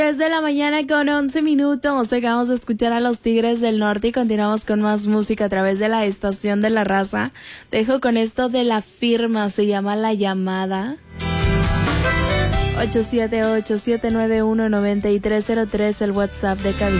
3 de la mañana con 11 minutos. Acabamos de escuchar a los Tigres del Norte y continuamos con más música a través de la estación de la raza. Te dejo con esto de La Firma, se llama La Llamada. 878-791-9303, el WhatsApp de cabina.